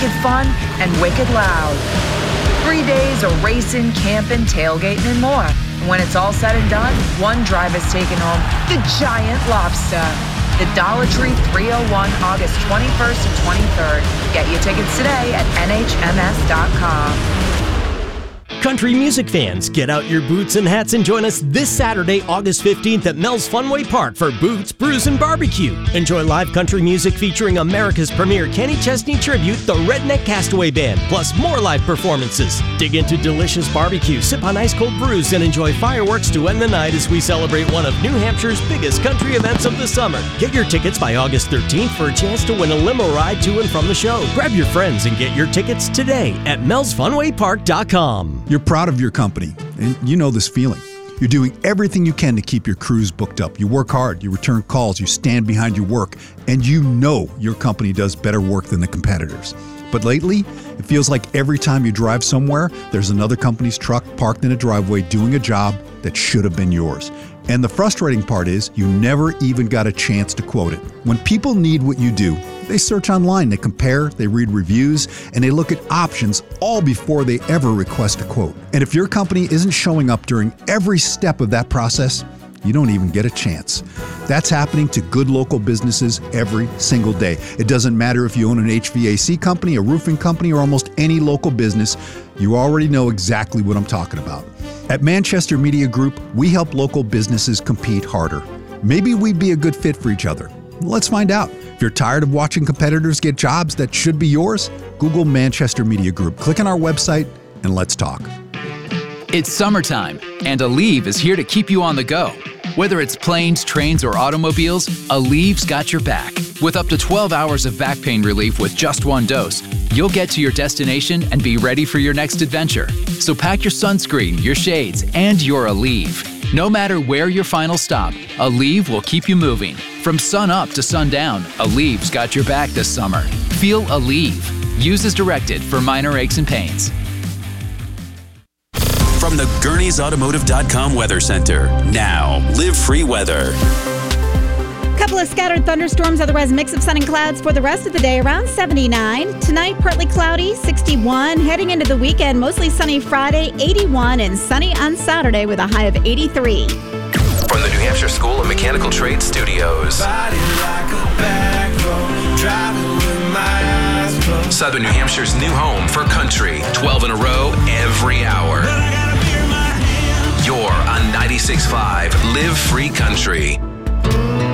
wicked fun and wicked loud. 3 days of racing, camping, tailgating, and more. And when it's all said and done, one drive is taken home the giant lobster. The Dollar Tree 301, August 21st and 23rd. Get your tickets today at nhms.com. Country music fans, get out your boots and hats and join us this Saturday, August 15th at Mel's Funway Park for Boots, Brews, and Barbecue. Enjoy live country music featuring America's premier Kenny Chesney tribute, the Redneck Castaway Band, plus more live performances. Dig into delicious barbecue, sip on ice-cold brews, and enjoy fireworks to end the night as we celebrate one of New Hampshire's biggest country events of the summer. Get your tickets by August 13th for a chance to win a limo ride to and from the show. Grab your friends and get your tickets today at melsfunwaypark.com. You're proud of your company, and you know this feeling. You're doing everything you can to keep your crews booked up. You work hard, you return calls, you stand behind your work, and you know your company does better work than the competitors. But lately, it feels like every time you drive somewhere, there's another company's truck parked in a driveway doing a job that should have been yours. And the frustrating part is you never even got a chance to quote it. When people need what you do, they search online, they compare, they read reviews, and they look at options all before they ever request a quote. And if your company isn't showing up during every step of that process, you don't even get a chance. That's happening to good local businesses every single day. It doesn't matter if you own an HVAC company, a roofing company, or almost any local business, you already know exactly what I'm talking about. At Manchester Media Group, we help local businesses compete harder. Maybe we'd be a good fit for each other. Let's find out. If you're tired of watching competitors get jobs that should be yours, Google Manchester Media Group. Click on our website and let's talk. It's summertime, and Aleve is here to keep you on the go. Whether it's planes, trains, or automobiles, Aleve's got your back. With up to 12 hours of back pain relief with just one dose, you'll get to your destination and be ready for your next adventure. So pack your sunscreen, your shades, and your Aleve. No matter where your final stop, Aleve will keep you moving. From sun up to sundown, Aleve's got your back this summer. Feel Aleve. Use as directed for minor aches and pains. From the Gurney'sAutomotive.com Weather Center. Now, Live Free Weather. Couple of scattered thunderstorms, otherwise mix of sun and clouds for the rest of the day, around 79. Tonight, partly cloudy, 61. Heading into the weekend, mostly sunny Friday, 81, and sunny on Saturday with a high of 83. From the New Hampshire School of Mechanical Trades Studios. Southern New Hampshire's new home for country. 12 in a row, every hour. You're on 96.5 Live Free Country.